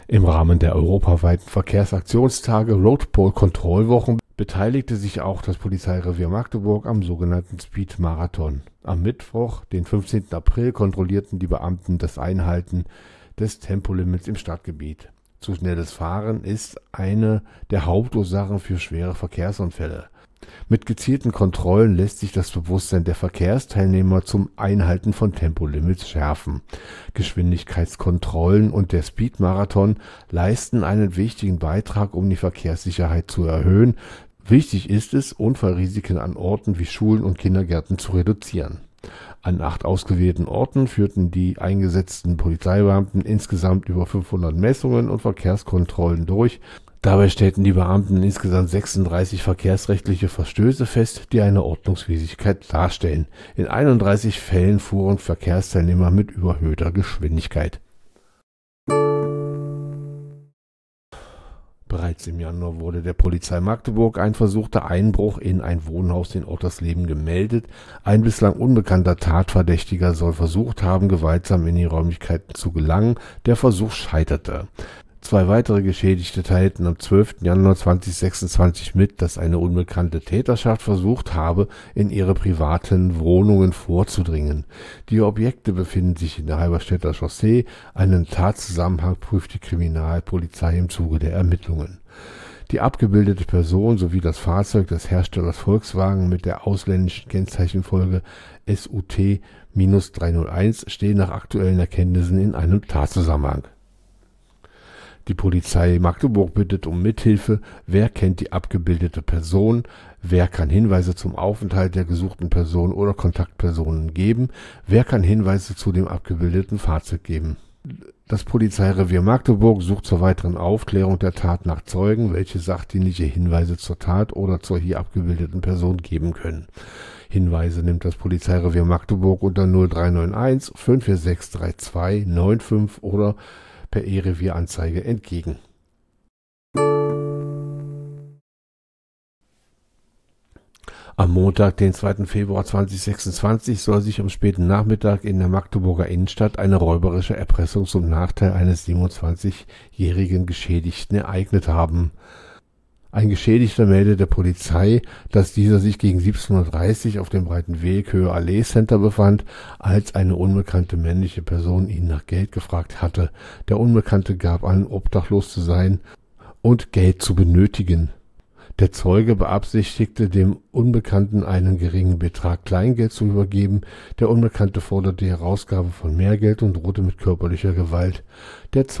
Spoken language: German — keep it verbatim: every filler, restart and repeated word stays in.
Im Rahmen der europaweiten Verkehrsaktionstage Roadpol-Kontrollwochen beteiligte sich auch das Polizeirevier Magdeburg am sogenannten Speed-Marathon. Am Mittwoch, den fünfzehnten April, kontrollierten die Beamten das Einhalten des Tempolimits im Stadtgebiet. Zu schnelles Fahren ist eine der Hauptursachen für schwere Verkehrsunfälle. Mit gezielten Kontrollen lässt sich das Bewusstsein der Verkehrsteilnehmer zum Einhalten von Tempolimits schärfen. Geschwindigkeitskontrollen und der Speed-Marathon leisten einen wichtigen Beitrag, um die Verkehrssicherheit zu erhöhen. Wichtig ist es, Unfallrisiken an Orten wie Schulen und Kindergärten zu reduzieren. An acht ausgewählten Orten führten die eingesetzten Polizeibeamten insgesamt über fünfhundert Messungen und Verkehrskontrollen durch. Dabei stellten die Beamten insgesamt sechsunddreißig verkehrsrechtliche Verstöße fest, die eine Ordnungswidrigkeit darstellen. In einunddreißig Fällen fuhren Verkehrsteilnehmer mit überhöhter Geschwindigkeit. Bereits im Januar wurde der Polizei Magdeburg ein versuchter Einbruch in ein Wohnhaus in Ottersleben gemeldet. Ein bislang unbekannter Tatverdächtiger soll versucht haben, gewaltsam in die Räumlichkeiten zu gelangen. Der Versuch scheiterte. Zwei weitere Geschädigte teilten am zwölften Januar zweitausendsechsundzwanzig mit, dass eine unbekannte Täterschaft versucht habe, in ihre privaten Wohnungen vorzudringen. Die Objekte befinden sich in der Halberstädter Chaussee. Einen Tatzusammenhang prüft die Kriminalpolizei im Zuge der Ermittlungen. Die abgebildete Person sowie das Fahrzeug des Herstellers Volkswagen mit der ausländischen Kennzeichenfolge S U T dreihunderteins stehen nach aktuellen Erkenntnissen in einem Tatzusammenhang. Die Polizei Magdeburg bittet um Mithilfe. Wer kennt die abgebildete Person? Wer kann Hinweise zum Aufenthalt der gesuchten Person oder Kontaktpersonen geben? Wer kann Hinweise zu dem abgebildeten Fahrzeug geben? Das Polizeirevier Magdeburg sucht zur weiteren Aufklärung der Tat nach Zeugen, welche sachdienliche Hinweise zur Tat oder zur hier abgebildeten Person geben können. Hinweise nimmt das Polizeirevier Magdeburg unter null drei neun eins fünf vier sechs drei zwei neun fünf oder per E-Revieranzeige entgegen. Am Montag, den zweiten Februar zweitausendsechsundzwanzig, soll sich am späten Nachmittag in der Magdeburger Innenstadt eine räuberische Erpressung zum Nachteil eines siebenundzwanzigjährigen Geschädigten ereignet haben. Ein Geschädigter meldet der Polizei, dass dieser sich gegen siebzehn Uhr dreißig auf dem breiten Weg Höhe Allee Center befand, als eine unbekannte männliche Person ihn nach Geld gefragt hatte. Der Unbekannte gab an, obdachlos zu sein und Geld zu benötigen. Der Zeuge beabsichtigte, dem Unbekannten einen geringen Betrag Kleingeld zu übergeben. Der Unbekannte forderte die Herausgabe von mehr Geld und drohte mit körperlicher Gewalt. Der